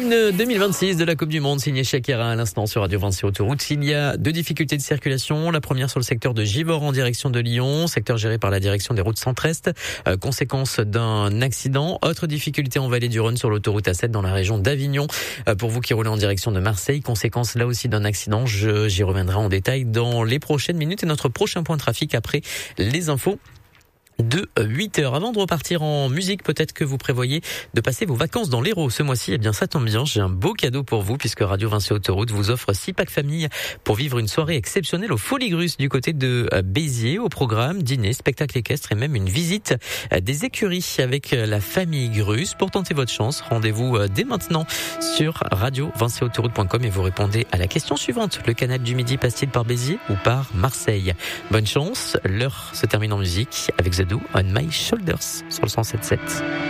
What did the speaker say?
L'hymne 2026 de la Coupe du Monde signé Shakira à l'instant sur Radio Vinci Autoroute. Il y a 2 difficultés de circulation. La première sur le secteur de Givors en direction de Lyon, secteur géré par la direction des routes Centre-Est, conséquence d'un accident. Autre difficulté en vallée du Rhône sur l'autoroute A7 dans la région d'Avignon. Pour vous qui roulez en direction de Marseille, conséquence là aussi d'un accident. J'y reviendrai en détail dans les prochaines minutes et notre prochain point de trafic après les infos de 8h. Avant de repartir en musique, peut-être que vous prévoyez de passer vos vacances dans l'Hérault ce mois-ci. Eh bien, ça tombe bien, j'ai un beau cadeau pour vous puisque Radio Vinci Autoroute vous offre 6 packs famille pour vivre une soirée exceptionnelle au Folies Grus du côté de Béziers. Au programme, dîner, spectacle équestre et même une visite des écuries avec la famille Grus. Pour tenter votre chance, rendez-vous dès maintenant sur radiovinciautoroute.com et vous répondez à la question suivante. Le canal du Midi passe-t-il par Béziers ou par Marseille? Bonne chance, l'heure se termine en musique avec The Do on My Shoulders sur le 107.7.